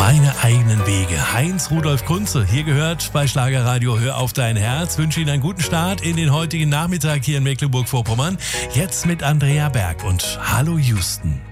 Meine eigenen Wege. Heinz-Rudolf Kunze, hier gehört bei Schlagerradio Hör auf dein Herz. Wünsche Ihnen einen guten Start in den heutigen Nachmittag hier in Mecklenburg-Vorpommern. Jetzt mit Andrea Berg und Hallo Houston.